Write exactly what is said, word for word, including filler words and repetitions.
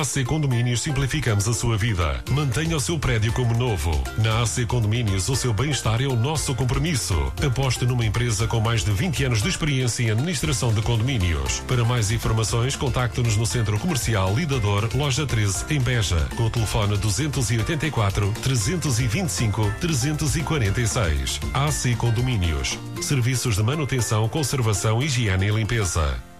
A C Condomínios simplificamos a sua vida. Mantenha o seu prédio como novo. Na A C Condomínios, o seu bem-estar é o nosso compromisso. Aposte numa empresa com mais de vinte anos de experiência em administração de condomínios. Para mais informações, contacte-nos no Centro Comercial Lidador, Loja treze, em Beja, com o telefone duzentos e oitenta e quatro, trezentos e vinte e cinco, trezentos e quarenta e seis. A C Condomínios. Serviços de manutenção, conservação, higiene e limpeza.